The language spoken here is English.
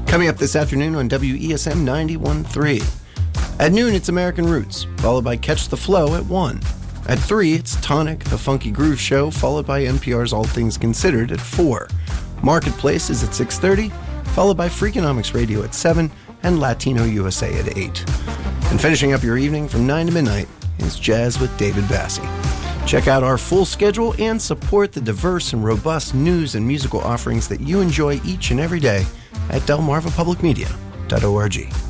Coming up this afternoon on WESM 91.3. At noon, it's American Roots, followed by Catch the Flow at 1. At 3, it's Tonic, the Funky Groove Show, followed by NPR's All Things Considered at 4. Marketplace is at 6:30, followed by Freakonomics Radio at 7, and Latino USA at 8. And finishing up your evening from 9 to midnight is Jazz with David Bassi. Check out our full schedule and support the diverse and robust news and musical offerings that you enjoy each and every day at delmarvapublicmedia.org.